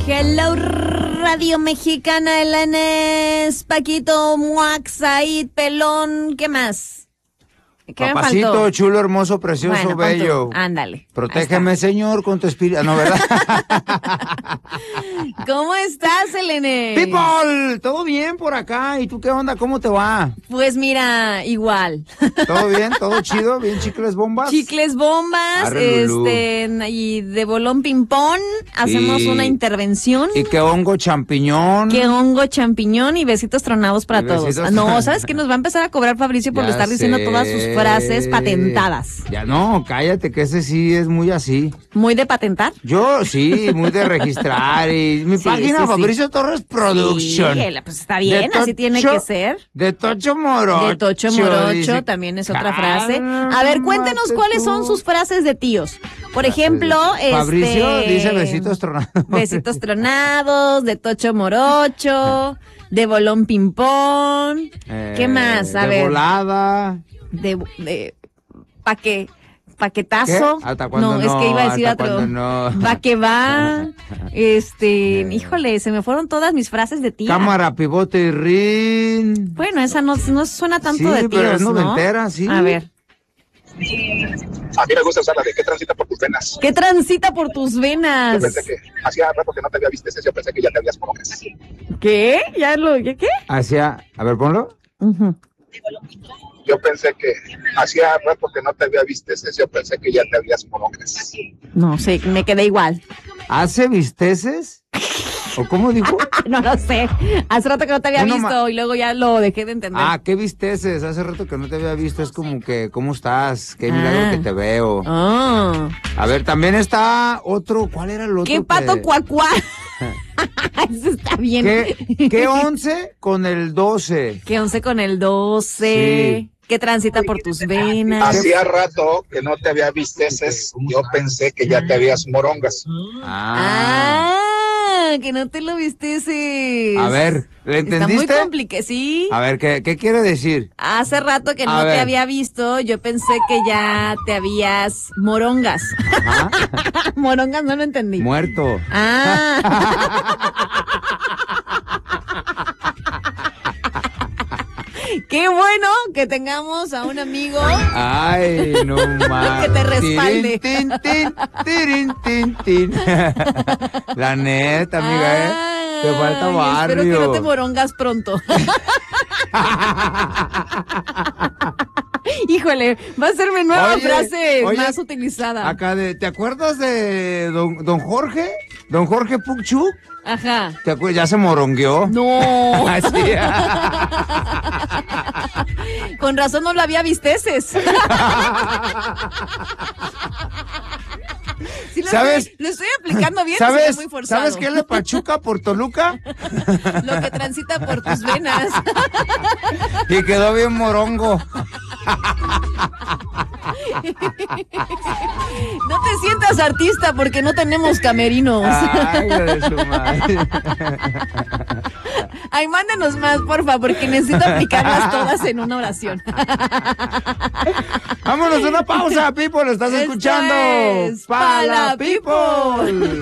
Hello, Radio Mexicana, Elanes, Paquito, Muac, Said, Pelón, ¿qué más? ¿Qué Papacito, me faltó? chulo, hermoso, precioso, Bueno, bello. Ándale. Protégeme, Señor, con tu espíritu. No, ¿verdad? ¿Cómo estás, Elene? People, ¿todo bien por acá? ¿Y tú qué onda? ¿Cómo te va? Pues mira, igual. ¿Todo bien? ¿Todo chido? ¿Bien chicles bombas? Chicles bombas, Arre, Lulú. y de bolón ping-pong, hacemos una intervención. ¿Y qué hongo champiñón? Qué hongo champiñón y besitos tronados para Y todos. besitos No, ¿sabes qué? Nos va a empezar a cobrar Fabricio por Ya estar diciendo sé. todas sus frases patentadas. Ya no, cállate, que ese sí es muy así. ¿Muy de patentar? Yo sí, muy de registrar. Y mi Sí, página, sí, sí. Fabricio Torres Production. Sí, pues está bien, De así tiene Tocho- que ser. De Tocho Morocho. De Tocho Morocho dice. también es otra frase. A ver, cuéntenos Cálmate cuáles son tú. sus frases de tíos. Por ejemplo, Fabricio dice besitos tronados. Besitos tronados, de Tocho Morocho, de bolón ping-pong. ¿Qué más? A de ver. volada. De paquetazo. ¿Qué? ¿Hasta cuándo es que iba a decir ¿Hasta otro. cuándo no? Va que va. Híjole, se me fueron todas mis frases de tía. Cámara, pivote y rin. Bueno, esa no suena tanto Sí, de tíos, pero es ¿no? noventera, sí. A ver. A mí me gusta usar la de qué transita por tus venas. ¿Qué transita por tus Yo venas? pensé que hacía rato que no te había visto ese, yo pensé que ya te habías colocado. ¿Qué? ¿Qué? Hacia, a ver, ponlo. Ujú. Yo pensé que hacía rato que no te había visto ese, yo pensé que ya te habías colocado. No sé, me quedé igual. ¿Hace visteces? ¿O cómo dijo? No lo sé. Hace rato que no te había Uno visto y luego ya lo dejé de entender. Ah, ¿qué visteces? Hace rato que no te había visto. Es como que, ¿cómo estás? Qué milagro que te veo. Ah. A ver, también está otro. ¿Cuál era el otro? ¿Qué pato cuacuá? Eso está bien. ¿Qué 11 con el 12? ¿Qué 11 con el 12? Sí. ¿Qué transita por tus venas? Hacía rato que no te había visto ese, yo pensé que ya te habías morongas. Que no te lo viste ese. A ver, ¿le entendiste? Está muy complicado, sí. A ver, ¿qué quiere decir? Hace rato que A no te ver. había visto, yo pensé que ya te habías morongas. Ajá. Morongas no lo entendí. Muerto. Qué bueno que tengamos a un amigo Ay, no más. que te respalde. Tin, tin, tirin, tin, tin. La neta, amiga, Te falta Ay, barrio. Espero que no te morongas pronto. Híjole, va a ser mi nueva frase más utilizada. Acá ¿te acuerdas de don Jorge? Don Jorge Puchuk. Ajá. ¿Te acuerdas? Ya se morongueó. No. Así. Con razón no lo había visteces. Sí, ¿Sabes? Lo estoy aplicando bien, se ve muy forzado. ¿Sabes qué le Pachuca por Toluca? Lo que transita por tus venas. Y quedó bien morongo. No te sientas artista porque no tenemos camerinos. Ay, hijo de su madre. Ay, mándenos más, porfa, porque necesito aplicarlas todas en una oración. Vámonos a una pausa, People. Estás Esto escuchando es Pa' la Pa' la People.